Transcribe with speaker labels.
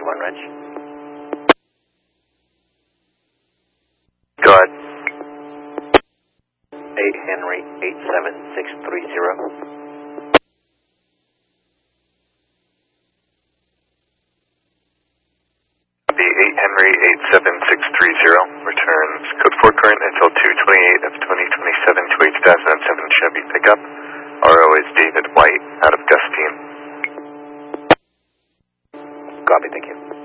Speaker 1: 1 Ranch.
Speaker 2: Go ahead.
Speaker 1: 8 Henry 87630.
Speaker 2: The 8 Henry 87630 returns code 4 current until 2/28 of 2027 to a 2007 Chevy pickup. RO is David White out of Gustine.
Speaker 1: Copy, thank you.